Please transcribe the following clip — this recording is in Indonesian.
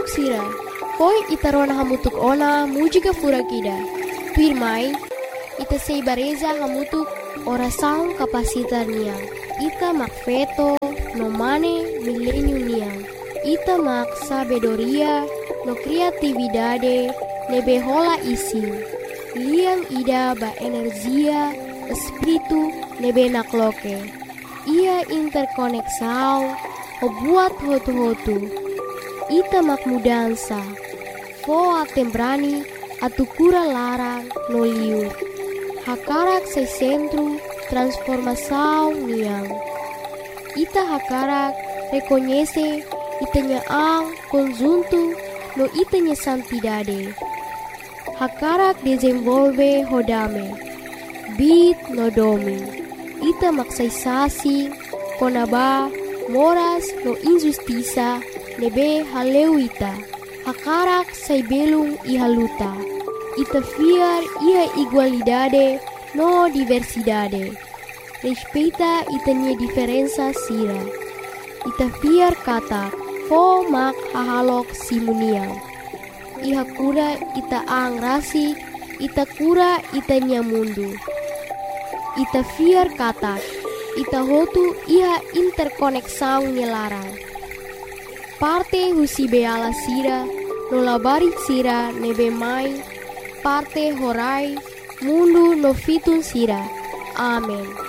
sira. Poi ita rona hamutuk ona mujika fura kida. Pirmai, ita sei bareza hamutuk orasaun kapasitar niang. Ita mak feto no mane milenium niang. Ita mak sabedoria no kreatividade nebe hola ising. Liang ida ba energia espiritu nebe nakloke. Ia interkoneksau o buat hotu-hotu. Ita mak mudansa. Foa tembrani atu kura larang no liur. Hakarak se centro transformação niang. Ita hakarak reconhece itanya ang conjunto no itanya santidade. Hakarak desenvolve hodame. Bit no domi. Ita maksaysasi konaba moras no injustiça nebe haleuita. Hakarak say belung ihaluta. Ita fiar ia igualdade no diversidade. Respeita itanya diferença sira. Ita fiar kata fo mak hahalok simuniang. Iha kura ita ang rasi, ita kura itanya mundu. Ita fiar kata ita hotu iha interkoneksau nilarang. Parte husi beala sira, no labari sira nebe mai, parte horai, mundu no fitun sira. Amen.